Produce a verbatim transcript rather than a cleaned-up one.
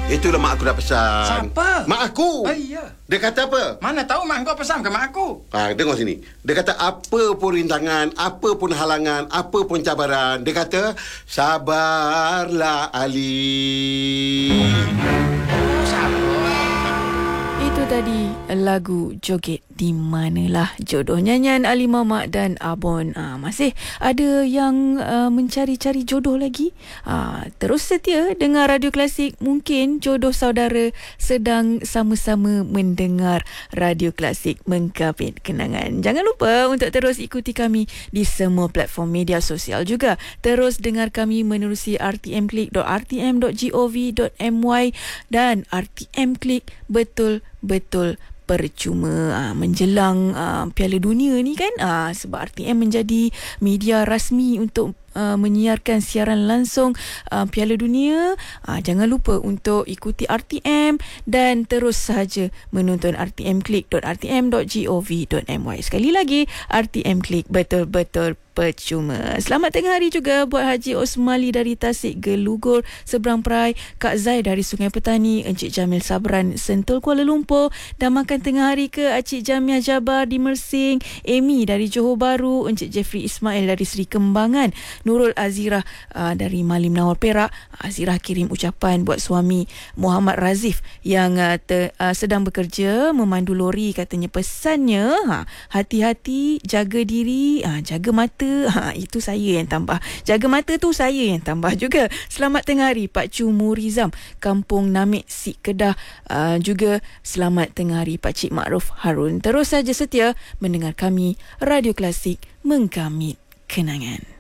Itulah mak aku dah pesan. Siapa? Mak aku. Oh, iya. Dia kata apa? Mana tahu mak kau pesan ke mak aku? Ha, tengok sini. Dia kata apa pun rintangan, apa pun halangan, apa pun cabaran. Dia kata, sabarlah Ali. Itu tadi lagu Joget di Manalah Jodoh, nyanyian Ali Mamak dan Abon. Ah, masih ada yang uh, mencari-cari jodoh lagi? Ah, terus setia dengar Radio Klasik. Mungkin jodoh saudara sedang sama-sama mendengar Radio Klasik Mengkapit Kenangan. Jangan lupa untuk terus ikuti kami di semua platform media sosial juga. Terus dengar kami menerusi r t m click dot r t m dot gov dot m y dan R T M Click betul-betul percuma. Aa, menjelang aa, Piala Dunia ni kan, aa, sebab R T M menjadi media rasmi untuk uh, menyiarkan siaran langsung uh, Piala Dunia. Uh, jangan lupa untuk ikuti R T M dan terus sahaja menonton r t m click dot r t m dot gov dot m y. Sekali lagi, R T M Click betul-betul percuma. Selamat tengah hari juga buat Haji Osmali dari Tasik Gelugor Seberang Perai, Kak Zai dari Sungai Petani, Encik Jamil Sabran Sentul Kuala Lumpur, dan makan tengah hari ke Encik Jamia Jabar di Mersing, Amy dari Johor Bahru, Encik Jeffrey Ismail dari Seri Kembangan, Nurul Azirah uh, dari Malim Nawar Perak. Azirah kirim ucapan buat suami Muhammad Razif yang uh, ter, uh, sedang bekerja memandu lori. Katanya pesannya, ha, hati-hati, jaga diri, ha, jaga mata. Ha, itu saya yang tambah. Jaga mata tu saya yang tambah juga. Selamat tengah hari Pak Cu Murizam, Kampung Namik Sik Kedah. Uh, juga selamat tengah hari Pak Cik Makruf Harun. Terus saja setia mendengar kami Radio Klasik Mengkamit Kenangan.